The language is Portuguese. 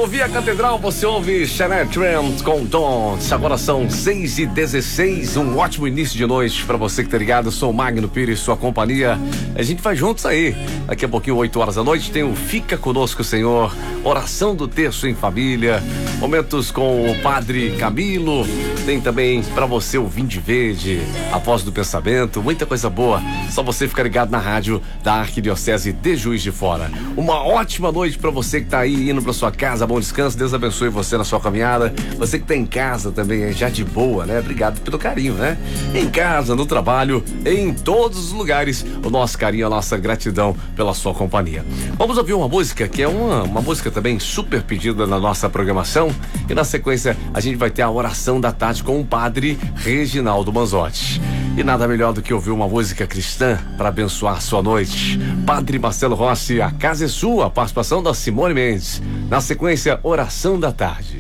ouvir a Catedral, você ouve Shania Twain com Don't. Agora são 6h16, um ótimo início de noite pra você que tá ligado. Eu sou o Magno Pires, sua companhia. A gente vai juntos aí. Daqui a pouquinho, 8 horas da noite, tem o Fica Conosco, Senhor, oração do terço em família, momentos com o Padre Camilo. Tem também pra você o Vinho de Verde, a Voz do Pensamento, muita coisa boa. Só você ficar ligado na rádio da Arquidiocese de Juiz de Fora. Uma ótima noite pra você que tá aí indo pra sua casa, bom descanso, Deus abençoe você na sua caminhada. Você que tá em casa também, já de boa, né? Obrigado pelo carinho, né? Em casa, no trabalho, em todos os lugares, o nosso carinho, a nossa gratidão pela sua companhia. Vamos ouvir uma música que é uma música também super pedida na nossa programação, e na sequência a gente vai ter a oração da tarde com o Padre Reginaldo Manzotti. E nada melhor do que ouvir uma música cristã para abençoar sua noite. Padre Marcelo Rossi, a casa é sua, a participação da Simone Mendes. Na sequência, oração da tarde.